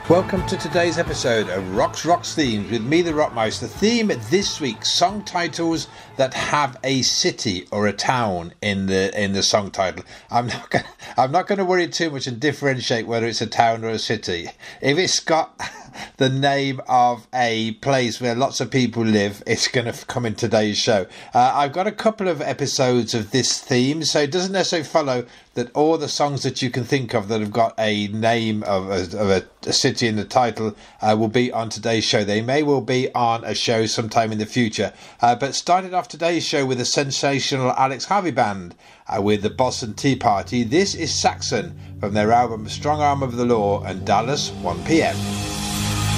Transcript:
Welcome to today's episode of Rocks Themes with me, the Rockmouse. The theme this week: song titles that have a city or a town in the song title. I'm not going to worry too much and differentiate whether it's a town or a city. If it's got the name of a place where lots of people live, it's going to come in today's show. I've got a couple of episodes of this theme, so it doesn't necessarily follow that all the songs that you can think of that have got a name of a city in the title will be on today's show. They may well be on a show sometime in the future. But started off today's show with a sensational Alex Harvey band with the Boston Tea Party. This is Saxon from their album Strong Arm of the Law and Dallas 1 p.m.